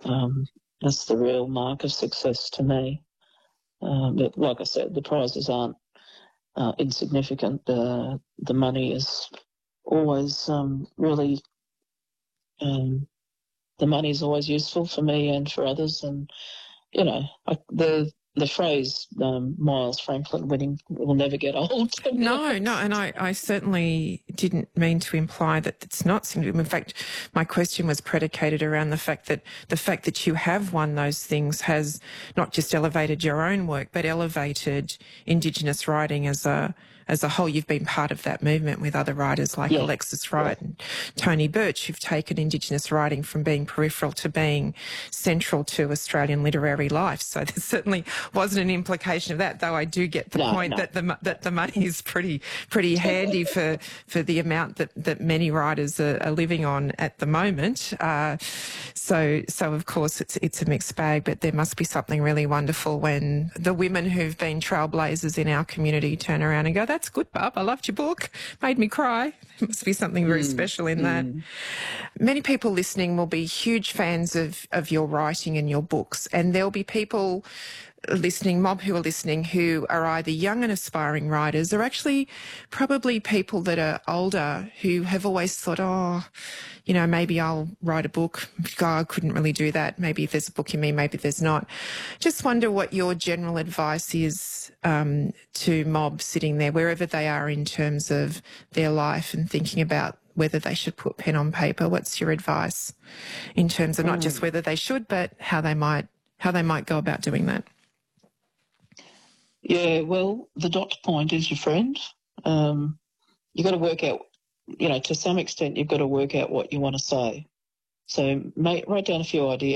That's the real mark of success to me. But like I said, the prizes aren't insignificant. The money is always really, the money is always useful for me and for others. And, you know, the phrase Miles Franklin winning will never get old. No, and I certainly didn't mean to imply that it's not significant. In fact, my question was predicated around the fact that you have won those things has not just elevated your own work, but elevated Indigenous writing as a whole. You've been part of that movement with other writers like Alexis Wright and Tony Birch, who've taken Indigenous writing from being peripheral to being central to Australian literary life. So there certainly wasn't an implication of that, though I do get the point that the money is pretty handy for the amount that many writers are living on at the moment. So of course it's a mixed bag, but there must be something really wonderful when the women who've been trailblazers in our community turn around and go, "That's good, Bub. I loved your book. Made me cry." There must be something very special in that. Many people listening will be huge fans of your writing and your books, and there'll be people listening, mob who are listening, who are either young and aspiring writers or actually probably people that are older who have always thought, oh, you know, maybe I'll write a book. God, I couldn't really do that. Maybe if there's a book in me, maybe there's not. Just wonder what your general advice is to mob sitting there, wherever they are in terms of their life and thinking about whether they should put pen on paper. What's your advice in terms of not just whether they should, but how they might go about doing that? Yeah, well, the dot point is your friend. You've got to work out, you know, to some extent you've got to work out what you want to say. So write down a few ideas.